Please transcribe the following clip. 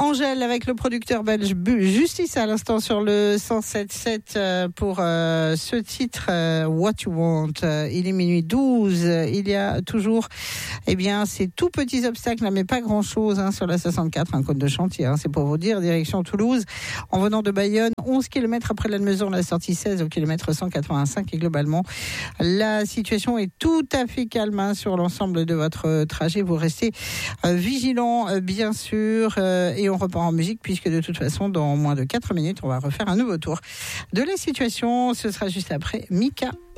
Angèle avec le producteur belge Justice à l'instant sur le 107.7 pour ce titre What You Want. Il est minuit 12. Il y a toujours ces tout petits obstacles, là, mais pas grand chose sur la 64, un côte de chantier, c'est pour vous dire, direction Toulouse, en venant de Bayonne, 11 km après Lannemezan, la sortie 16 au kilomètre 185, et globalement la situation est tout à fait calme sur l'ensemble de votre trajet. Vous restez vigilant bien sûr, et on repart en musique puisque de toute façon dans moins de 4 minutes on va refaire un nouveau tour de la situation. Ce sera juste après Mika.